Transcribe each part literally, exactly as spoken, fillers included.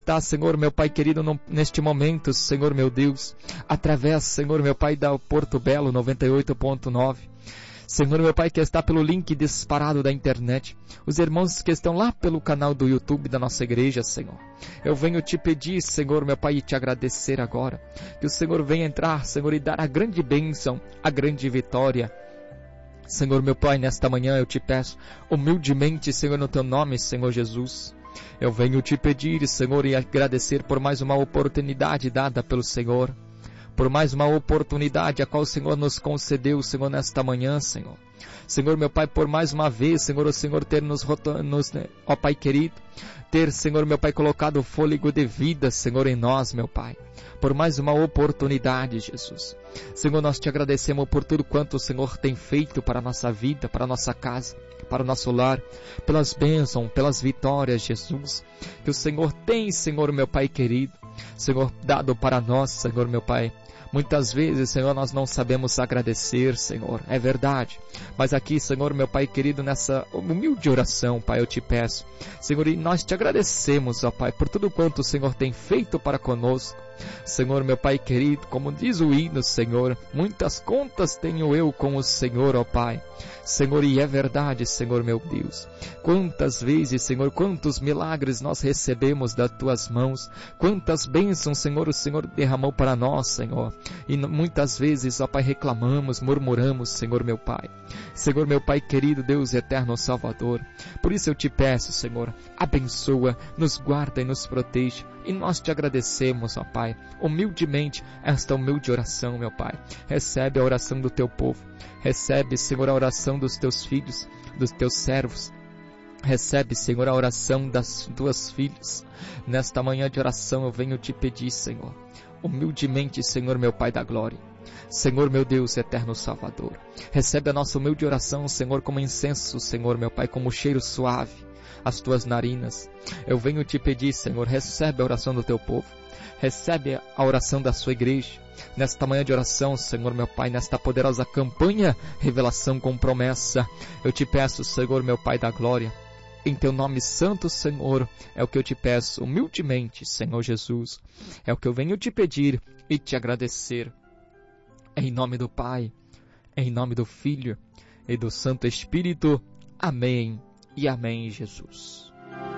Tá, Senhor, meu Pai querido, no, neste momento, Senhor, meu Deus, através, Senhor, meu Pai, da Porto Belo noventa e oito ponto nove, Senhor, meu Pai, que está pelo link disparado da internet, os irmãos que estão lá pelo canal do YouTube da nossa igreja, Senhor, eu venho te pedir, Senhor, meu Pai, e te agradecer agora, que o Senhor venha entrar, Senhor, e dar a grande bênção, a grande vitória. Senhor, meu Pai, nesta manhã eu te peço, humildemente, Senhor, no teu nome, Senhor Jesus, eu venho te pedir, Senhor, e agradecer por mais uma oportunidade dada pelo Senhor, por mais uma oportunidade a qual o Senhor nos concedeu, Senhor, nesta manhã, Senhor. Senhor, meu Pai, por mais uma vez, Senhor, o Senhor ter nos, nos ó Pai querido, ter, Senhor, meu Pai, colocado o fôlego de vida, Senhor, em nós, meu Pai, por mais uma oportunidade, Jesus. Senhor, nós te agradecemos por tudo quanto o Senhor tem feito para a nossa vida, para a nossa casa, para o nosso lar, pelas bênçãos, pelas vitórias, Jesus, que o Senhor tem, Senhor, meu Pai querido, Senhor, dado para nós, Senhor, meu Pai. Muitas vezes, Senhor, nós não sabemos agradecer, Senhor, é verdade, mas aqui, Senhor, meu Pai querido, nessa humilde oração, Pai, eu te peço, Senhor, e nós te agradecemos, ó Pai, por tudo quanto o Senhor tem feito para conosco, Senhor, meu Pai querido, como diz o hino, Senhor, muitas contas tenho eu com o Senhor, ó Pai, Senhor, e é verdade, Senhor, meu Deus, quantas vezes, Senhor, quantos milagres nós recebemos das tuas mãos, quantas bênçãos, Senhor, o Senhor derramou para nós, Senhor, e muitas vezes, ó Pai, reclamamos, murmuramos, Senhor, meu Pai, Senhor, meu Pai querido, Deus eterno Salvador, por isso eu te peço, Senhor, abençoa, nos guarda e nos proteja, e nós te agradecemos, ó Pai, humildemente, esta humilde oração, meu Pai. Recebe a oração do teu povo. Recebe, Senhor, a oração dos teus filhos, dos teus servos. Recebe, Senhor, a oração das tuas filhas. Nesta manhã de oração eu venho te pedir, Senhor, humildemente, Senhor, meu Pai da glória. Senhor, meu Deus, eterno Salvador. Recebe a nossa humilde oração, Senhor, como incenso, Senhor, meu Pai, como cheiro suave as tuas narinas. Eu venho te pedir, Senhor, recebe a oração do teu povo, recebe a oração da sua igreja, nesta manhã de oração, Senhor, meu Pai, nesta poderosa campanha, revelação com promessa, eu te peço, Senhor, meu Pai da glória, em teu nome santo, Senhor, é o que eu te peço, humildemente, Senhor Jesus, é o que eu venho te pedir e te agradecer, em nome do Pai, em nome do Filho e do Santo Espírito, amém. E amém, Jesus.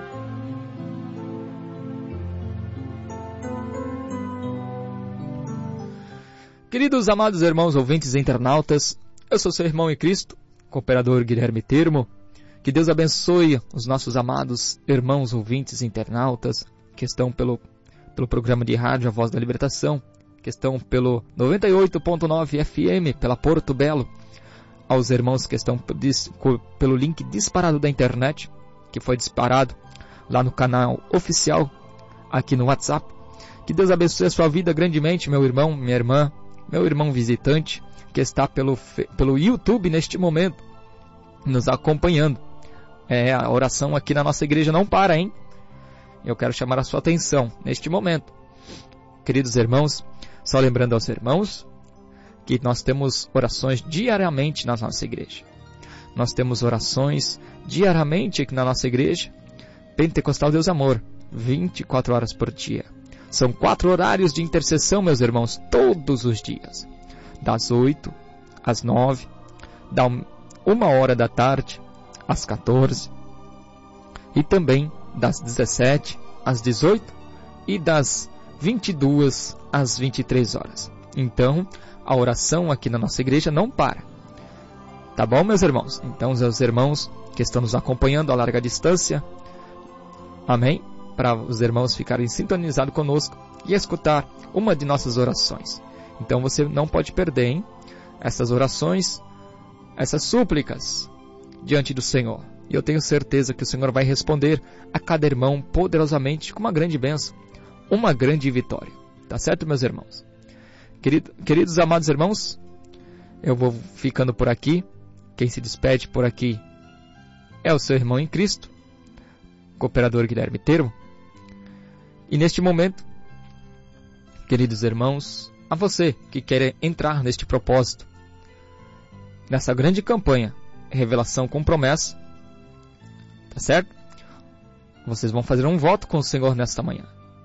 Queridos amados irmãos ouvintes e internautas, eu sou seu irmão em Cristo, cooperador Guilherme Termo. Que Deus abençoe os nossos amados irmãos ouvintes e internautas que estão pelo, pelo programa de rádio A Voz da Libertação, que estão pelo noventa e oito ponto nove F M, pela Porto Belo, aos irmãos que estão pelo link disparado da internet, que foi disparado lá no canal oficial, aqui no WhatsApp. Que Deus abençoe a sua vida grandemente, meu irmão, minha irmã, meu irmão visitante, que está pelo, pelo YouTube neste momento, nos acompanhando. É, a oração aqui na nossa igreja não para, hein? Eu quero chamar a sua atenção neste momento. Queridos irmãos, só lembrando aos irmãos, que nós temos orações diariamente na nossa igreja. Nós temos orações diariamente aqui na nossa igreja. Pentecostal Deus Amor, vinte e quatro horas por dia. São quatro horários de intercessão, meus irmãos, todos os dias. Das oito às nove, da uma hora da tarde às quatorze, e também das dezessete às dezoito e das vinte e duas às vinte e três horas. Então, a oração aqui na nossa igreja não para. Tá bom, meus irmãos? Então, os irmãos que estão nos acompanhando a larga distância, amém? Para os irmãos ficarem sintonizados conosco e escutar uma de nossas orações. Então, você não pode perder, hein? Essas orações, essas súplicas diante do Senhor. E eu tenho certeza que o Senhor vai responder a cada irmão poderosamente com uma grande bênção, uma grande vitória. Tá certo, meus irmãos? Querido, queridos amados irmãos, eu vou ficando por aqui. Quem se despede por aqui é o seu irmão em Cristo, cooperador Guilherme Termo. E neste momento, queridos irmãos, a você que quer entrar neste propósito, nessa grande campanha, revelação com promessa, tá certo? Vocês vão fazer um voto com o Senhor nesta manhã.